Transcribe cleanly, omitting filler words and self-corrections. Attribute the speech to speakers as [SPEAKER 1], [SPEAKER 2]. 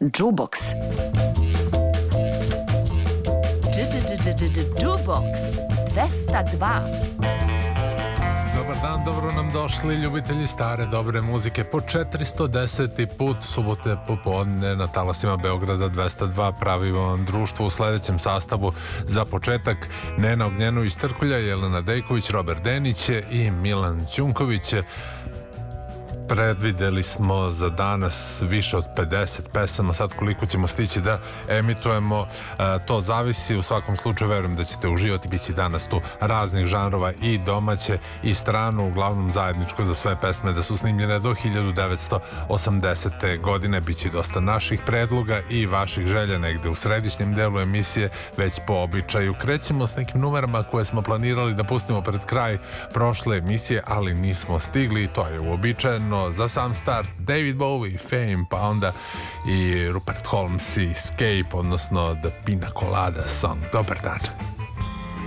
[SPEAKER 1] Jukebox. Jukebox 202.
[SPEAKER 2] Dobar dan, dobro nam došli ljubitelji stare dobre muzike po 410. put subote popodne na talasima Beograda 202 pravimo vam društvo u sledećem sastavu. Za početak Nena Ognjenu iz Trkulja, Jelena Dejković, Robert Denić i Milan Ćunković. Predvideli smo za danas više od 50 pesama, sad koliko ćemo stići da emitujemo, to zavisi. U svakom slučaju verujem da ćete uživati, bit će danas tu raznih žanrova i domaće i stranu, uglavnom zajedničko za sve pesme da su snimljene do 1980. godine. Biće dosta naših predloga i vaših želja negde u središnjem delu emisije, već po običaju. Krećemo s nekim numerama koje smo planirali da pustimo pred kraj prošle emisije, ali nismo stigli, to je uobičajeno. Za sam start David Bowie, Fame, pa onda i Rupert Holmes i Escape, odnosno The Pina Colada Song. Dobar dan.